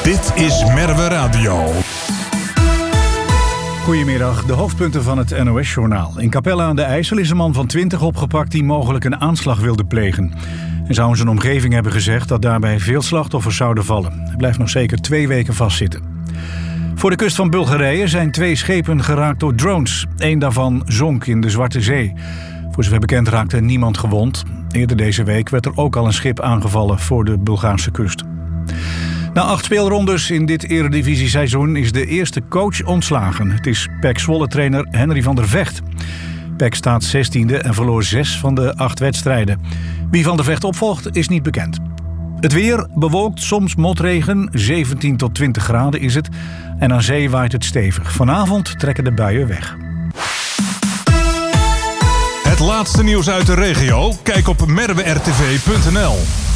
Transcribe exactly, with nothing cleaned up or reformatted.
Dit is Merwe Radio. Goedemiddag, de hoofdpunten van het N O S-journaal. In Capelle aan de IJssel is een man van twintig opgepakt die mogelijk een aanslag wilde plegen. Hij zou in zijn omgeving hebben gezegd dat daarbij veel slachtoffers zouden vallen. Hij blijft nog zeker twee weken vastzitten. Voor de kust van Bulgarije zijn twee schepen geraakt door drones. Eén daarvan zonk in de Zwarte Zee. Voor zover bekend raakte niemand gewond. Eerder deze week werd er ook al een schip aangevallen voor de Bulgaarse kust. Na acht speelrondes in dit eredivisieseizoen is de eerste coach ontslagen. Het is P E C Zwolle-trainer Henry van der Vecht. P E C staat zestiende en verloor zes van de acht wedstrijden. Wie Van der Vecht opvolgt is niet bekend. Het weer bewolkt, soms motregen, zeventien tot twintig graden is het. En aan zee waait het stevig. Vanavond trekken de buien weg. Het laatste nieuws uit de regio? Kijk op merwe r t v punt n l.